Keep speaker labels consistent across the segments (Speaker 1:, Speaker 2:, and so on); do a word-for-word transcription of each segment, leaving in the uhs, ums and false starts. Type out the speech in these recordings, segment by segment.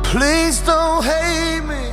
Speaker 1: Please don't hate me.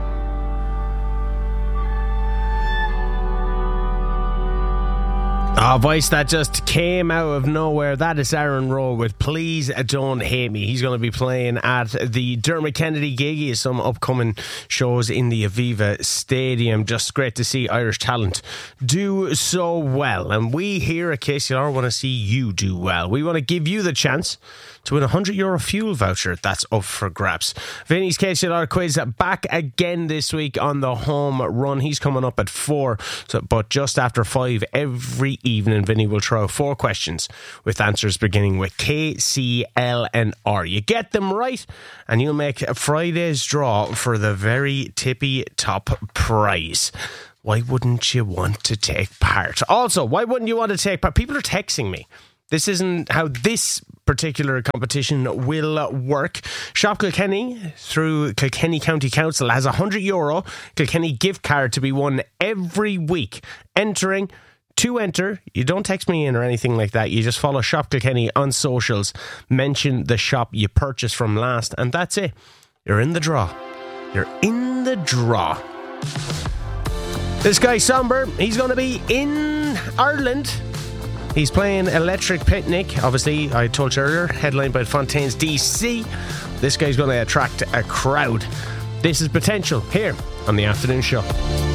Speaker 2: A voice that just came out of nowhere. That is Aaron Rowe with Please Don't Hate Me. He's going to be playing at the Dermot Kennedy gig. He has some upcoming shows in the Aviva Stadium. Just great to see Irish talent do so well. And we here at K C L R want to see you do well. We want to give you the chance to win a one hundred euro fuel voucher. That's up for grabs. Vinny's K C L R quiz back again this week on the home run. He's coming up at four, so, but just after five every evening, Vinny will throw four questions with answers beginning with K, C, L and R. You get them right and you'll make Friday's draw for the very tippy top prize. Why wouldn't you want to take part? Also, why wouldn't you want to take part? People are texting me. This isn't how this particular competition will work. Shop Kilkenny through Kilkenny County Council has a one hundred euro Kilkenny gift card to be won every week. Entering, to enter, you don't text me in or anything like that. You just follow Shop Kilkenny on socials, mention the shop you purchased from last, and that's it. You're in the draw. You're in the draw. This guy Somber, he's going to be in Ireland. He's playing Electric Picnic. Obviously, I told you earlier, headlined by Fontaines D C. This guy's going to attract a crowd. This is Potential here on the Afternoon Show.